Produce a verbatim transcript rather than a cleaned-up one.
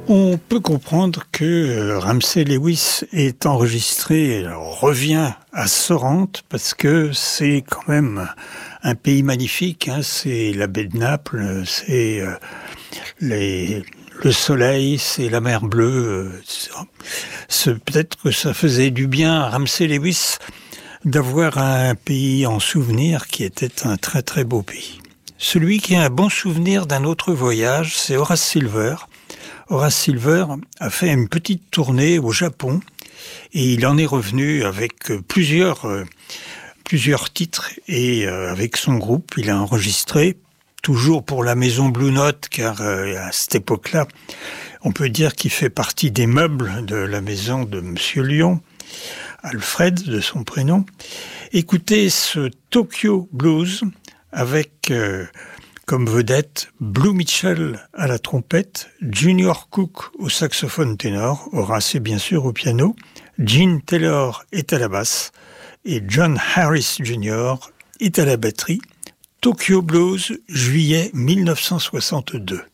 On peut comprendre que Ramsey Lewis est enregistré, revient à Sorrente parce que c'est quand même un pays magnifique. Hein, c'est la baie de Naples, c'est euh, les, le soleil, c'est la mer bleue. C'est, peut-être que ça faisait du bien à Ramsey Lewis d'avoir un pays en souvenir qui était un très très beau pays. Celui qui a un bon souvenir d'un autre voyage, c'est Horace Silver. Horace Silver a fait une petite tournée au Japon et il en est revenu avec plusieurs, euh, plusieurs titres et euh, avec son groupe, il a enregistré, toujours pour la maison Blue Note, car euh, à cette époque-là, on peut dire qu'il fait partie des meubles de la maison de Monsieur Lyon, Alfred de son prénom. Écoutez ce Tokyo Blues avec... Euh, comme vedette, Blue Mitchell à la trompette, Junior Cook au saxophone ténor, Horace est bien sûr au piano, Gene Taylor est à la basse et John Harris junior est à la batterie. Tokyo Blues, juillet mille neuf cent soixante-deux.